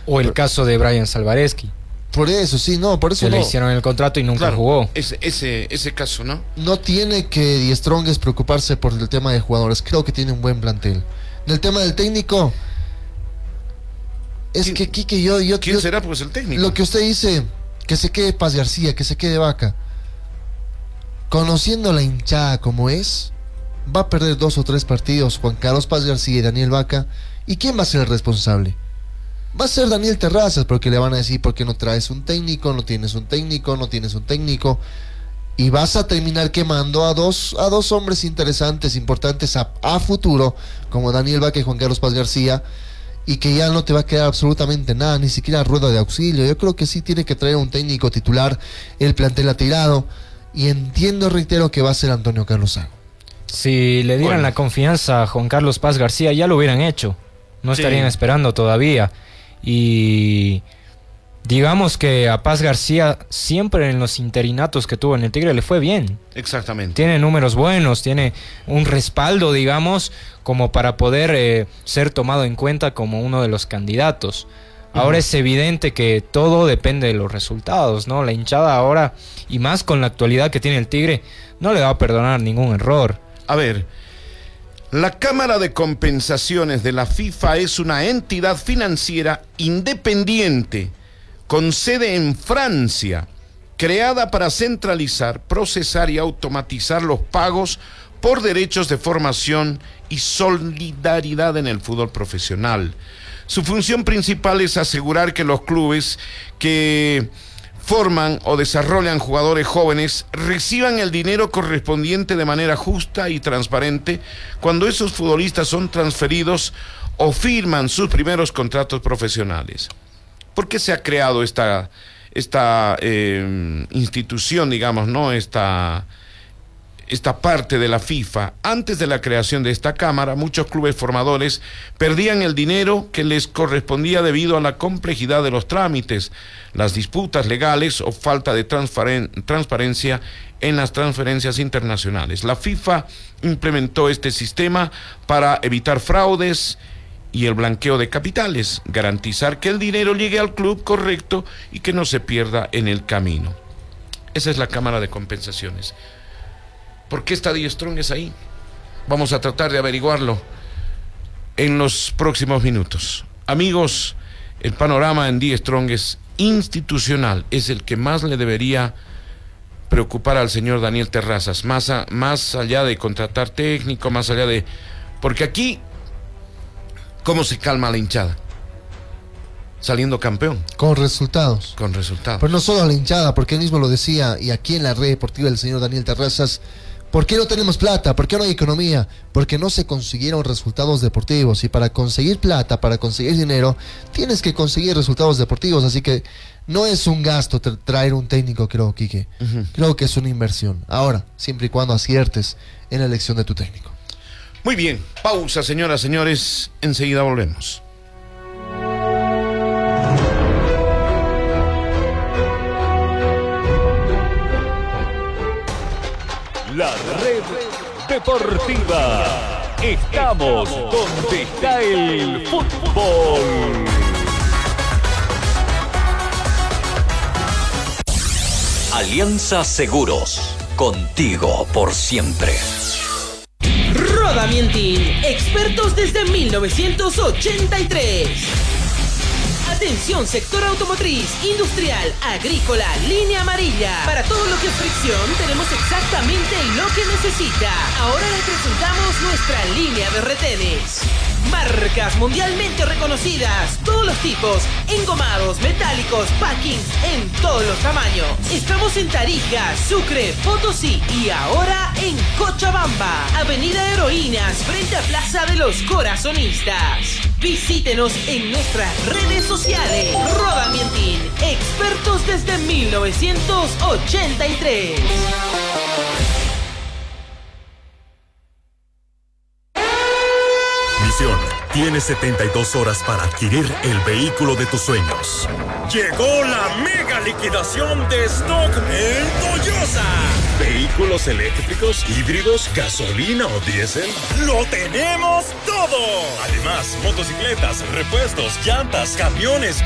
O el caso de Brian Salvareski. Por eso, sí, no, por eso que no. le hicieron el contrato y nunca Claro, jugó. Ese caso, ¿no? No tiene que Die Strongest preocuparse por el tema de jugadores. Creo que tiene un buen plantel. En el tema del técnico, es que Quique, ¿Quién será? Pues el técnico. Lo que usted dice, que se quede Paz García, que se quede Vaca. Conociendo la hinchada como es, va a perder 2 o 3 partidos Juan Carlos Paz García y Daniel Vaca. ¿Y quién va a ser el responsable? Va a ser Daniel Terrazas, porque le van a decir: ¿por qué no traes un técnico? No tienes un técnico, no tienes un técnico. Y vas a terminar quemando a dos hombres interesantes, importantes a futuro, como Daniel Vaca y Juan Carlos Paz García, y que ya no te va a quedar absolutamente nada, ni siquiera rueda de auxilio. Yo creo que sí tiene que traer un técnico titular. El plantel ha tirado, y reitero, que va a ser Antonio Carlos Sago. Si le dieran la confianza a Juan Carlos Paz García, ya lo hubieran hecho. No estarían esperando todavía. Y digamos que a Paz García siempre en los interinatos que tuvo en el Tigre le fue bien. Exactamente. Tiene números buenos, tiene un respaldo, digamos, como para poder ser tomado en cuenta como uno de los candidatos. Ahora es evidente que todo depende de los resultados, ¿no? La hinchada ahora, y más con la actualidad que tiene el Tigre, no le va a perdonar ningún error. A ver, la Cámara de Compensaciones de la FIFA es una entidad financiera independiente con sede en Francia, creada para centralizar, procesar y automatizar los pagos por derechos de formación y solidaridad en el fútbol profesional. Su función principal es asegurar que los clubes que forman o desarrollan jugadores jóvenes reciban el dinero correspondiente de manera justa y transparente cuando esos futbolistas son transferidos o firman sus primeros contratos profesionales. ¿Por qué se ha creado esta institución, digamos, ¿no? Esta parte de la FIFA? Antes de la creación de esta cámara, muchos clubes formadores perdían el dinero que les correspondía debido a la complejidad de los trámites, las disputas legales o falta de transparencia en las transferencias internacionales. La FIFA implementó este sistema para evitar fraudes y el blanqueo de capitales, garantizar que el dinero llegue al club correcto y que no se pierda en el camino. Esa es la Cámara de Compensaciones. ¿Por qué está Die Strongest ahí? Vamos a tratar de averiguarlo en los próximos minutos. Amigos, el panorama en Die Strongest institucional es el que más le debería preocupar al señor Daniel Terrazas, más allá de contratar técnico, más allá de... Porque aquí, ¿cómo se calma la hinchada? Saliendo campeón. Con resultados. Con resultados. Pero no solo la hinchada, porque él mismo lo decía, y aquí en la red deportiva del señor Daniel Terrazas: ¿por qué no tenemos plata? ¿Por qué no hay economía? Porque no se consiguieron resultados deportivos. Y para conseguir plata, para conseguir dinero, tienes que conseguir resultados deportivos. Así que no es un gasto traer un técnico, creo, Quique. Creo que es una inversión. Ahora, siempre y cuando aciertes en la elección de tu técnico. Muy bien, pausa, señoras, señores. Enseguida volvemos. La red deportiva. Estamos donde está el fútbol. Alianza Seguros. Contigo por siempre. Rodamientin, expertos desde 1983. Atención, sector automotriz, industrial, agrícola, línea amarilla. Para todo lo que es fricción, tenemos exactamente lo que necesita. Ahora les presentamos nuestra línea de retenes. Marcas mundialmente reconocidas, todos los tipos, engomados, metálicos, packings, en todos los tamaños. Estamos en Tarija, Sucre, Potosí y ahora en Cochabamba. Avenida Heroínas, frente a Plaza de los Corazonistas. Visítenos en nuestras redes sociales. Rodamientin, expertos desde 1983. Misión: tienes 72 horas para adquirir el vehículo de tus sueños. Llegó la mega liquidación de stock en Toyosa. ¿Vehículos eléctricos, híbridos, gasolina o diésel? ¡Lo tenemos todo! Además, motocicletas, repuestos, llantas, camiones,